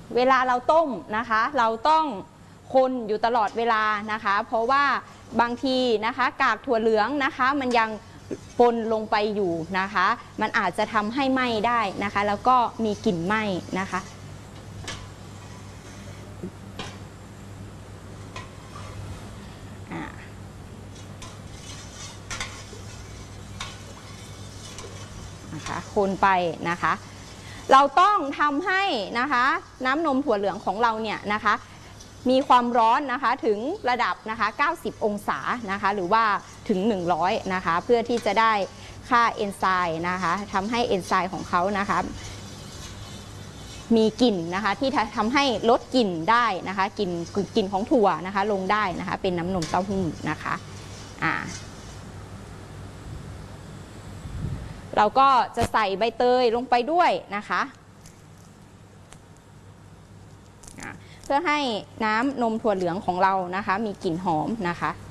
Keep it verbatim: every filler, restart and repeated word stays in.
เวลาเราต้มนะคะเราต้องคนอยู่ตลอดเวลานะคะเพราะว่าบางทีนะคะกากถั่วเหลืองนะคะมันยังปนลงไปอยู่นะคะมันอาจจะทำให้ไหม้ได้นะคะแล้วก็มีกลิ่นไหม้นะคะนะคะคนไปนะคะเราต้องทำให้นะคะน้ำนมถั่วเหลืองของเราเนี่ยนะคะมีความร้อนนะคะถึงระดับนะคะเก้าสิบองศานะคะหรือว่าถึงหนึ่งร้อยนะคะเพื่อที่จะได้ค่าเอนไซม์นะคะทำให้เอนไซม์ของเขานะคะมีกลิ่นนะคะที่ทำให้ลดกลิ่นได้นะคะกลิ่นกลิ่นของถั่วนะคะลงได้นะคะเป็นน้ำนมเต้าหู้นะคะอ่าเราก็จะใส่ใบเตยลงไปด้วยนะคะเพื่อให้น้ำนมถั่วเหลืองของเรานะคะมีกลิ่นหอมนะคะ